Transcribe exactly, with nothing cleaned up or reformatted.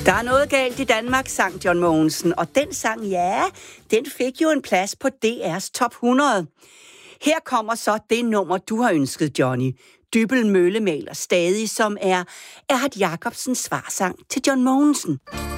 Der er noget galt i Danmark, sang John Mogensen, og den sang, ja, den fik jo en plads på D R's top hundrede. Her kommer så det nummer, du har ønsket, Johnny. Dybbøl Møllemaler stadig, som er Erhard Jacobsens svarsang til John Mogensen.